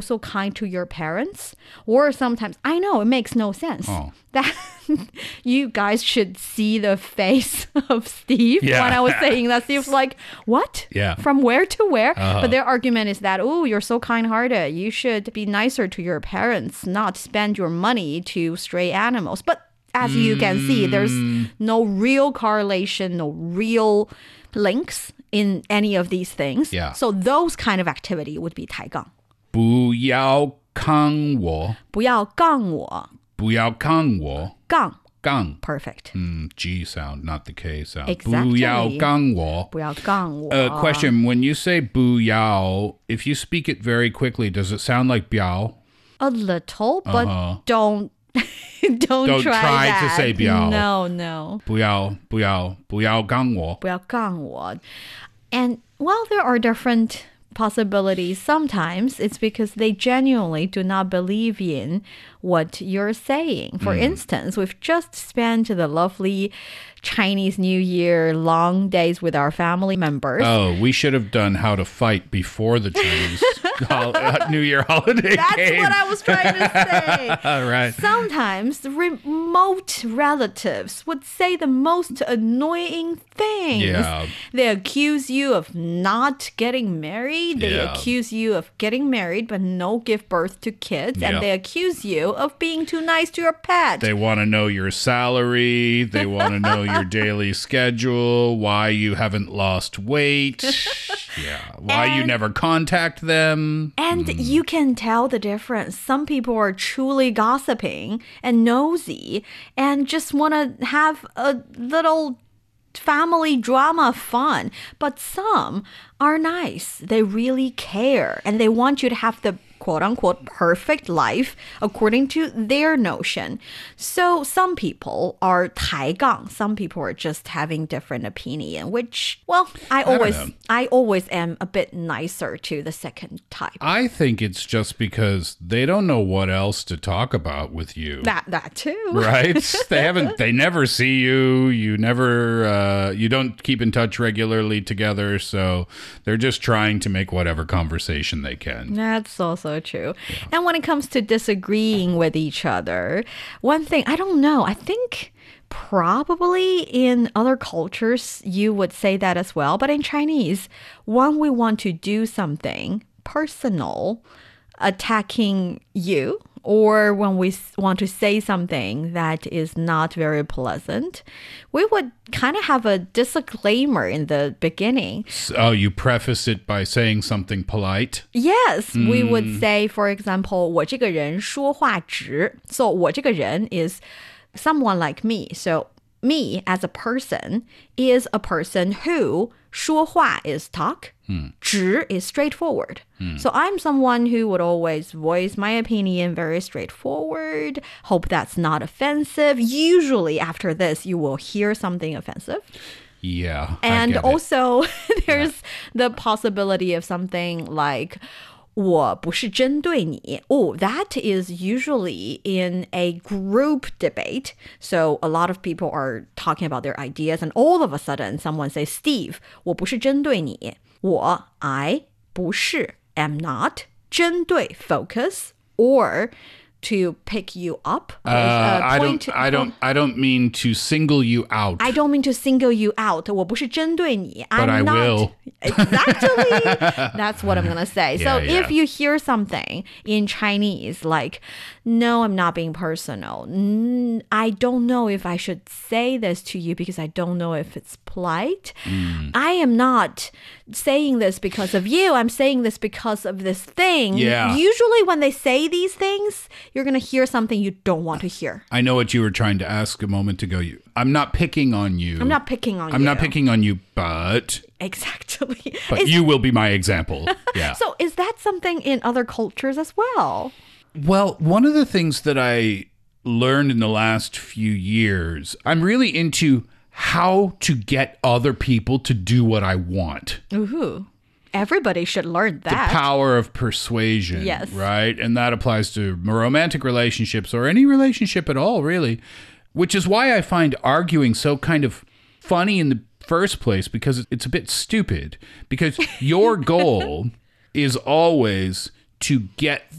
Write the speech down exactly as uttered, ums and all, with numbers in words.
so kind to your parents? Or sometimes, I know it makes no sense. Oh. That you guys should see the face of Steve Yeah. when I was saying that. Steve's like, what? Yeah. From where to where? Uh-huh. But their argument is that, oh, you're so kind-hearted. You should be nicer to your parents, not spend your money to stray animals. But as you can see, there's no real correlation, no real links in any of these things. Yeah. So those kind of activity would be 抬杠. 不要杠我， 不要杠我. 不要杠我， 杠. 杠。 Perfect. Mm, G sound, not the K sound. Exactly. 不要杠我。 不要杠我. Uh, question, when you say 不要, if you speak it very quickly, does it sound like 不要? A little, but Uh-huh. don't don't, Don't try, try to that. say 不要. No, no. 不要，不要，不要杠我。 不要杠我. And while there are different possibilities, sometimes it's because they genuinely do not believe in what you're saying. For instance, we've just spent the lovely Chinese New Year long days with our family members. Oh, we should have done how to fight before the Chinese hol- uh, New Year holiday That's came. what I was trying to say. All right. Sometimes remote relatives would say the most annoying things. Yeah. They accuse you of not getting married. They Yeah. accuse you of getting married but no give birth to kids. Yeah. And they accuse you of being too nice to your pet. They want to know your salary. They want to know your daily schedule, why you haven't lost weight. Yeah. Why you And- never contact them. And you can tell the difference. Some people are truly gossiping and nosy and just want to have a little family drama fun. But some are nice. They really care and they want you to have the quote unquote perfect life according to their notion. So some people are 抬杠. Some people are just having different opinion, which, well, I don't always know. I always am a bit nicer to the second type. I think it's just because they don't know what else to talk about with you. That that too. Right? They haven't, they never see you. You never, uh, you don't keep in touch regularly together. So they're just trying to make whatever conversation they can. That's also true. And when it comes to disagreeing with each other, one thing, I don't know, I think probably in other cultures you would say that as well. But in Chinese, when we want to do something personal, attacking you, or when we s- want to say something that is not very pleasant, we would kind of have a disclaimer in the beginning. Oh, you preface it by saying something polite. Yes, we would say, for example, 我这个人说话直. So 我这个人 is someone like me. So me as a person is a person who 说话 is talk. 直 is straightforward. So I'm someone who would always voice my opinion very straightforward. Hope that's not offensive. Usually after this, you will hear something offensive. Yeah. I And get it. also, there's the possibility of something like 我不是针对你. Oh, that is usually in a group debate. So a lot of people are talking about their ideas and all of a sudden someone says, Steve, 我不是针对你. 我, I, 不是, am not, 针对, focus, or to pick you up. Uh, I point, don't. I don't. I don't mean to single you out. I don't mean to single you out. 我不是针对你. But I'm I not. will. Exactly. That's what I'm going to say. So Yeah, yeah. if you hear something in Chinese like, no, I'm not being personal. Mm, I don't know if I should say this to you because I don't know if it's polite. Mm. I am not saying this because of you. I'm saying this because of this thing. Yeah. Usually when they say these things, you're going to hear something you don't want to hear. I know what you were trying to ask a moment ago. You, I'm not picking on you. I'm not picking on I'm you. not picking on you, but Exactly. but Is- you will be my example. Yeah. So is that something in other cultures as well? Well, one of the things that I learned in the last few years, I'm really into how to get other people to do what I want. Ooh. Everybody should learn The that. power of persuasion. Yes. Right? And that applies to romantic relationships or any relationship at all, really. Which is why I find arguing so kind of funny in the first place, because it's a bit stupid. Because your goal is always to get